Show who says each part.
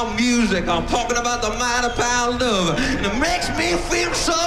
Speaker 1: about music. I'm talking about the mighty power of love. And it makes me feel so